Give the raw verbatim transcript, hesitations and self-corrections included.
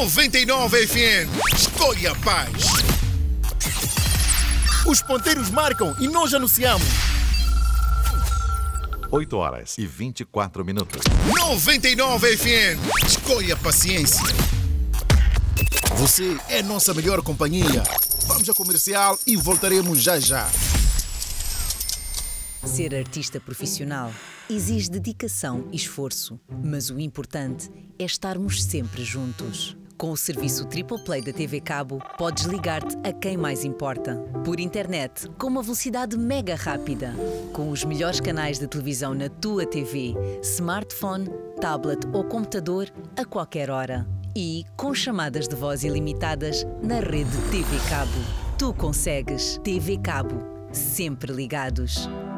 noventa e nove F M. Escolha a paz. Os ponteiros marcam e nós anunciamos. oito horas e vinte e quatro minutos. noventa e nove F M. Escolha a paciência. Você é nossa melhor companhia. Vamos ao comercial e voltaremos já já. Ser artista profissional exige dedicação e esforço, mas o importante é estarmos sempre juntos. Com o serviço Triple Play da T V Cabo, podes ligar-te a quem mais importa. Por internet, com uma velocidade mega rápida. Com os melhores canais de televisão na tua T V, smartphone, tablet ou computador a qualquer hora. E com chamadas de voz ilimitadas na rede T V Cabo. Tu consegues. T V Cabo. Sempre ligados.